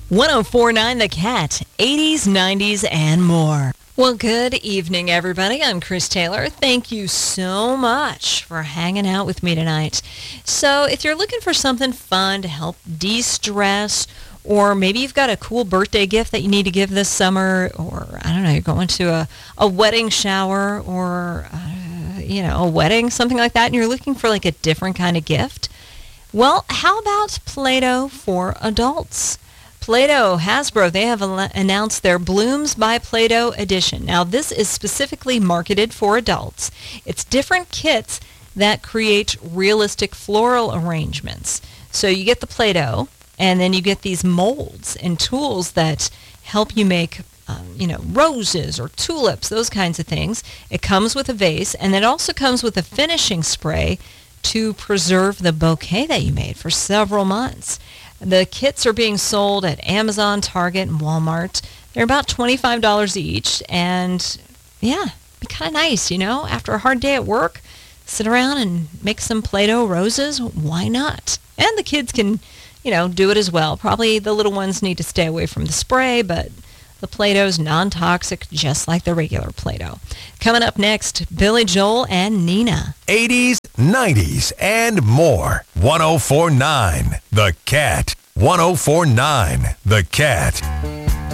1049 The Cat, 80s, 90s, and more. Well, good evening, everybody. I'm Chris Taylor. Thank you so much for hanging out with me tonight. So if you're looking for something fun to help de-stress, or maybe you've got a cool birthday gift that you need to give this summer, or, I don't know, you're going to a wedding shower or, a wedding, something like that, and you're looking for like a different kind of gift, well, how about Play-Doh for adults? Play-Doh, Hasbro, they have announced their Blooms by Play-Doh edition. Now, this is specifically marketed for adults. It's different kits that create realistic floral arrangements. So you get the Play-Doh, and then you get these molds and tools that help you make, roses or tulips, those kinds of things. It comes with a vase, and it also comes with a finishing spray to preserve the bouquet that you made for several months. The kits are being sold at Amazon, Target, and Walmart. They're about $25 each, and it'd be kind of nice, after a hard day at work, sit around and make some Play-Doh roses. Why not? And the kids can, do it as well. Probably the little ones need to stay away from the spray, but the Play-Doh's non-toxic, just like the regular Play-Doh. Coming up next, Billy Joel and Nina. 80s, 90s, and more. 1049 The Cat. 1049 The Cat.